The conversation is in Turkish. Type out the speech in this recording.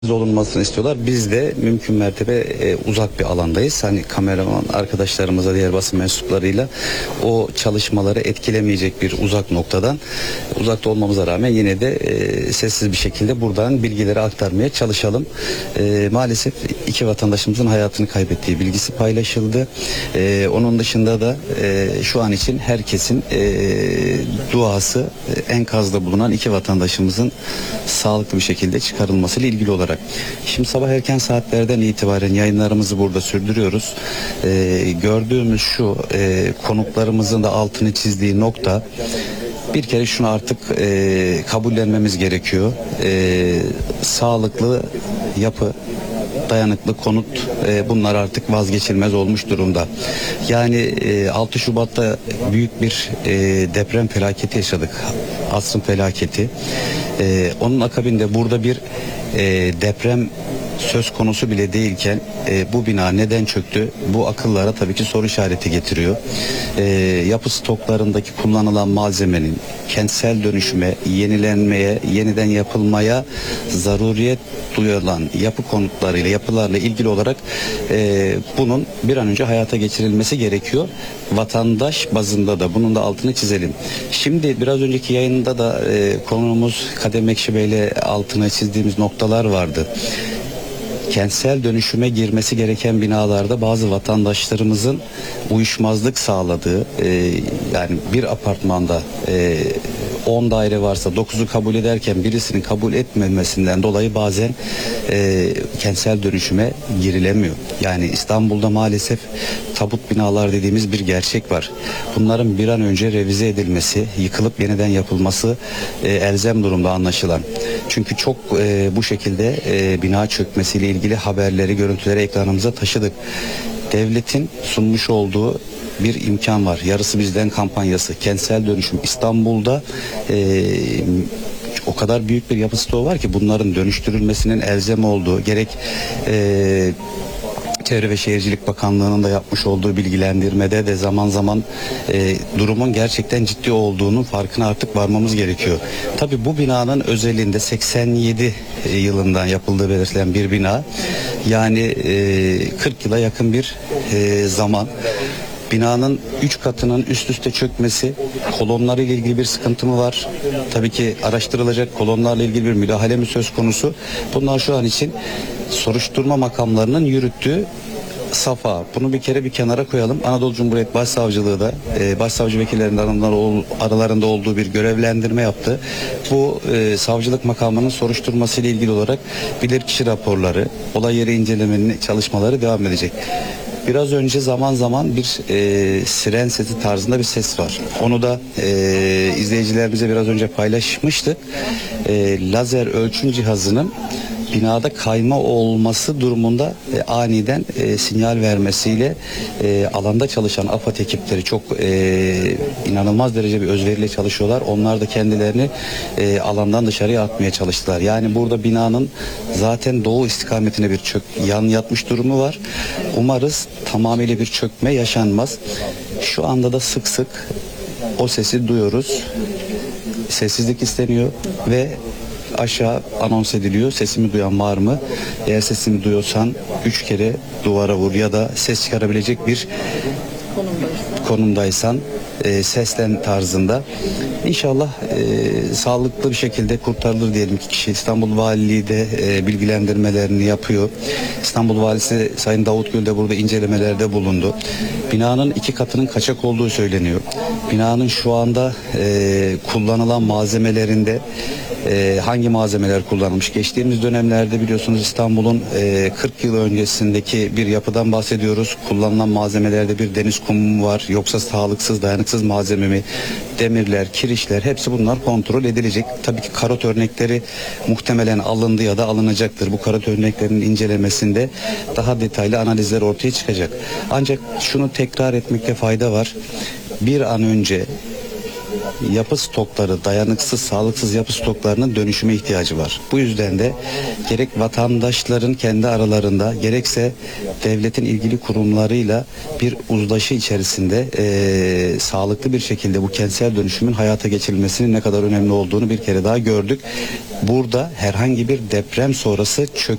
olunmasını istiyorlar. Biz de mümkün mertebe uzak bir alandayız. Hani kameraman arkadaşlarımıza, diğer basın mensuplarıyla o çalışmaları etkilemeyecek bir uzak noktadan, uzakta olmamıza rağmen yine de sessiz bir şekilde buradan bilgileri aktarmaya çalışalım. Maalesef iki vatandaşımızın hayatını kaybettiği bilgisi paylaşıldı. Onun dışında da şu an için herkesin duası enkazda bulunan iki vatandaşımızın sağlıklı bir şekilde çıkarılmasıyla ilgili olarak. Şimdi sabah erken saatlerden itibaren yayınlarımızı burada sürdürüyoruz. Gördüğümüz şu, konuklarımızın da altını çizdiği nokta, bir kere şunu artık kabullenmemiz gerekiyor. Sağlıklı yapı, dayanıklı konut, bunlar artık vazgeçilmez olmuş durumda. Yani 6 Şubat'ta büyük bir deprem felaketi yaşadık. Asrın felaketi. Onun akabinde burada bir deprem söz konusu bile değilken bu bina neden çöktü? Bu akıllara tabii ki soru işareti getiriyor. Yapı stoklarındaki kullanılan malzemenin kentsel dönüşüme, yenilenmeye, yeniden yapılmaya zaruriyet duyulan yapı konutlarıyla, yapılarla ilgili olarak bunun bir an önce hayata geçirilmesi gerekiyor. Vatandaş bazında da bunun da altını çizelim. Şimdi biraz önceki yayında da konuğumuz Kadem Ekşi Bey'le altını çizdiğimiz noktalar vardı. Kentsel dönüşüme girmesi gereken binalarda bazı vatandaşlarımızın uyuşmazlık sağladığı, yani bir apartmanda 10 daire varsa 9'u kabul ederken birisinin kabul etmemesinden dolayı bazen kentsel dönüşüme girilemiyor. Yani İstanbul'da maalesef tabut binalar dediğimiz bir gerçek var. Bunların bir an önce revize edilmesi, yıkılıp yeniden yapılması elzem durumda anlaşılan. Çünkü çok bu şekilde bina çökmesiyle ilgili haberleri, görüntüleri ekranımıza taşıdık. Devletin sunmuş olduğu bir imkan var. Yarısı bizden kampanyası. Kentsel dönüşüm İstanbul'da o kadar büyük bir yapı stoğu var ki bunların dönüştürülmesinin elzem olduğu, gerek Çevre ve Şehircilik Bakanlığı'nın da yapmış olduğu bilgilendirmede de zaman zaman durumun gerçekten ciddi olduğunun farkına artık varmamız gerekiyor. Tabii bu binanın özelinde 87 yılından yapıldığı belirtilen bir bina. Yani 40 yıla yakın bir zaman. Binanın 3 katının üst üste çökmesi, kolonları ile ilgili bir sıkıntı mı var? Tabii ki araştırılacak, kolonlarla ilgili bir müdahale mi söz konusu? Bunlar şu an için soruşturma makamlarının yürüttüğü safa. Bunu bir kere bir kenara koyalım. Anadolu Cumhuriyet Başsavcılığı da başsavcı vekillerinin aralarında olduğu bir görevlendirme yaptı. Bu savcılık makamının soruşturması ile ilgili olarak bilirkişi raporları, olay yeri incelemenin çalışmaları devam edecek. Biraz önce zaman zaman bir siren sesi tarzında bir ses var. Onu da izleyicilerimize biraz önce paylaşmıştık. Lazer ölçüm cihazının binada kayma olması durumunda aniden sinyal vermesiyle alanda çalışan AFAD ekipleri çok inanılmaz derece bir özveriyle çalışıyorlar. Onlar da kendilerini alandan dışarıya atmaya çalıştılar. Yani burada binanın zaten doğu istikametine bir yan yatmış durumu var. Umarız tamamıyla bir çökme yaşanmaz. Şu anda da sık sık o sesi duyuyoruz. Sessizlik isteniyor ve aşağı anons ediliyor. Sesimi duyan var mı? Eğer sesimi duyuyorsan 3 kere duvara vur ya da ses çıkarabilecek bir konumdaysan seslen tarzında. İnşallah sağlıklı bir şekilde kurtarılır diyelim ki kişi. İstanbul Valiliği de bilgilendirmelerini yapıyor. İstanbul Valisi Sayın Davutgül de burada incelemelerde bulundu. Binanın 2 katının kaçak olduğu söyleniyor. Binanın şu anda kullanılan malzemelerinde hangi malzemeler kullanılmış? Geçtiğimiz dönemlerde biliyorsunuz İstanbul'un 40 yıl öncesindeki bir yapıdan bahsediyoruz. Kullanılan malzemelerde bir deniz kumu var. Yoksa sağlıksız, dayanıksız malzeme mi? Demirler, kirişler, hepsi bunlar kontrol edilecek. Tabii ki karot örnekleri muhtemelen alındı ya da alınacaktır. Bu karot örneklerinin incelemesinde daha detaylı analizler ortaya çıkacak. Ancak şunu tekrar etmekte fayda var. Bir an önce yapı stokları, dayanıksız, sağlıksız yapı stoklarının dönüşüme ihtiyacı var. Bu yüzden de gerek vatandaşların kendi aralarında gerekse devletin ilgili kurumlarıyla bir uzlaşı içerisinde sağlıklı bir şekilde bu kentsel dönüşümün hayata geçirilmesinin ne kadar önemli olduğunu bir kere daha gördük. Burada herhangi bir deprem sonrası